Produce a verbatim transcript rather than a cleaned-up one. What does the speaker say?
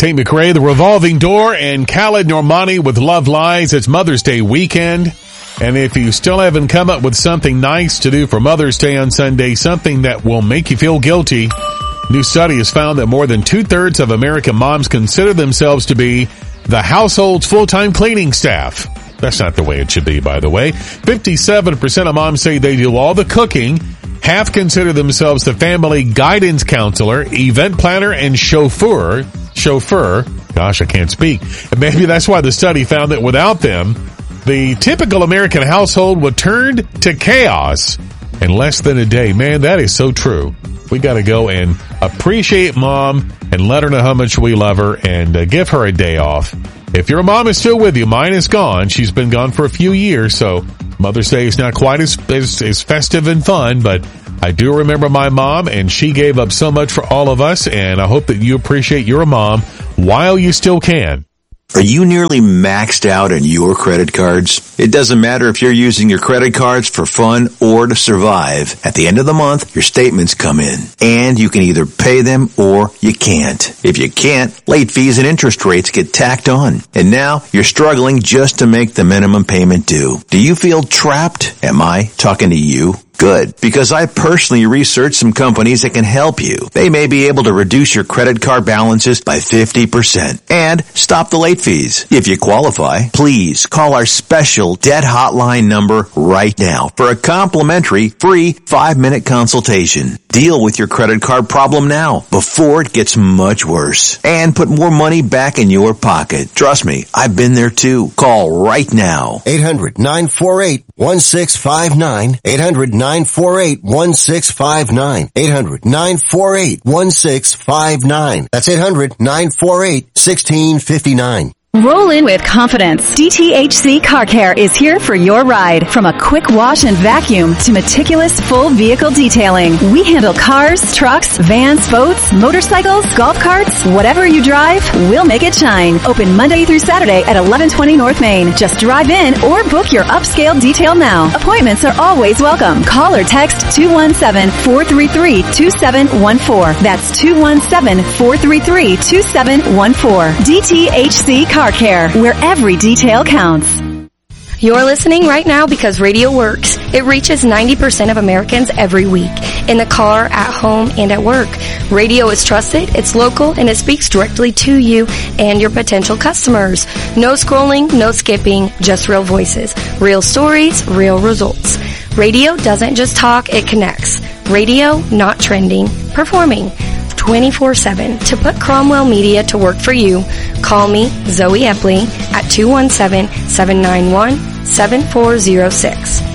Nate McRae, The Revolving Door, and Khaled Normani with Love Lies. It's Mother's Day weekend. And if you still haven't come up with something nice to do for Mother's Day on Sunday, something that will make you feel guilty, new study has found that more than two-thirds of American moms consider themselves to be the household's full-time cleaning staff. That's not the way it should be, by the way. fifty-seven percent of moms say they do all the cooking. Half consider themselves the family guidance counselor, event planner, and chauffeur. Chauffeur. Gosh, I can't speak. And maybe that's why the study found that without them, the typical American household would turn to chaos in less than a day. Man, that is so true. We got to go and appreciate Mom and let her know how much we love her and uh, give her a day off. If your mom is still with you, mine is gone. She's been gone for a few years, so Mother's Day is not quite as, as, as festive and fun, but I do remember my mom, and she gave up so much for all of us, and I hope that you appreciate your mom while you still can. Are you nearly maxed out on your credit cards? It doesn't matter if you're using your credit cards for fun or to survive. At the end of the month, your statements come in, and you can either pay them or you can't. If you can't, late fees and interest rates get tacked on. And now you're struggling just to make the minimum payment due. Do you feel trapped? Am I talking to you? Good, because I personally researched some companies that can help you. They may be able to reduce your credit card balances by fifty percent and stop the late fees. If you qualify, please call our special debt hotline number right now for a complimentary free five-minute consultation. Deal with your credit card problem now before it gets much worse and put more money back in your pocket. Trust me, I've been there too. Call right now. eight hundred nine four eight one six five nine. eight hundred nine four eight one six five nine. eight hundred nine four eight one six five nine. That's eight hundred nine four eight one six five nine. Roll in with confidence. D T H C Car Care is here for your ride. From a quick wash and vacuum to meticulous full vehicle detailing, we handle cars, trucks, vans, boats, motorcycles, golf carts, whatever you drive, we'll make it shine. Open Monday through Saturday at eleven twenty North Main. Just drive in or book your upscale detail now. Appointments are always welcome. Call or text two one seven, four three three, two seven one four. That's two one seven, four three three, two seven one four. D T H C Car Care, where every detail counts. You're listening right now because radio works. It reaches ninety percent of Americans every week. In the car, at home, and at work. Radio is trusted, it's local, and it speaks directly to you and your potential customers. No scrolling, no skipping, just real voices. Real stories, real results. Radio doesn't just talk, it connects. Radio, not trending, performing. twenty-four seven. To put Cromwell Media to work for you, call me, Zoe Epley, at two one seven, seven nine one, seven four zero six.